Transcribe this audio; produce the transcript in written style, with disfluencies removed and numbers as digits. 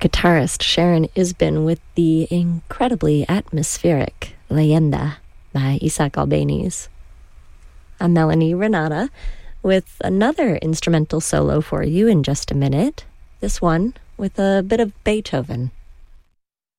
guitarist Sharon Isbin with the incredibly atmospheric Leyenda by Isaac Albéniz. I'm Melanie Renata with another instrumental solo for you in just a minute, this one with a bit of Beethoven